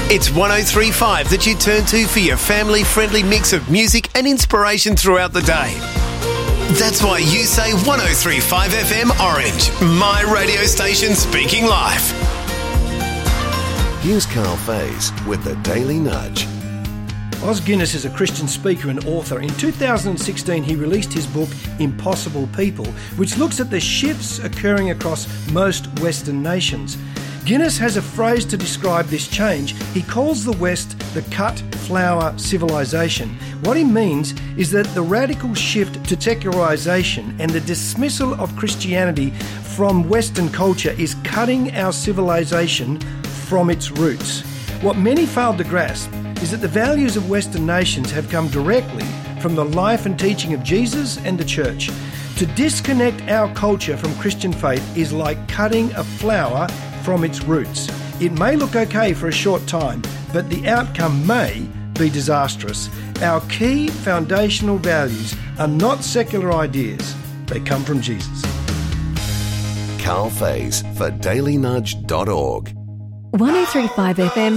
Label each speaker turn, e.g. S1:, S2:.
S1: It's 103.5 that you turn to for your family-friendly mix of music and inspiration throughout the day. That's why you say 103.5 FM Orange, my radio station speaking life.
S2: Here's Carl Faze with the Daily Nudge.
S3: Os Guinness is a Christian speaker and author. In 2016, he released his book, Impossible People, which looks at the shifts occurring across most Western nations. Guinness has a phrase to describe this change. He calls the West the cut flower civilization. What he means is that the radical shift to secularization and the dismissal of Christianity from Western culture is cutting our civilization from its roots. What many failed to grasp is that the values of Western nations have come directly from the life and teaching of Jesus and the church. To disconnect our culture from Christian faith is like cutting a flower from its roots. It may look okay for a short time, but the outcome may be disastrous. Our key foundational values are not secular ideas. They come from Jesus.
S2: Carl Faze for dailynudge.org.
S4: 103.5 FM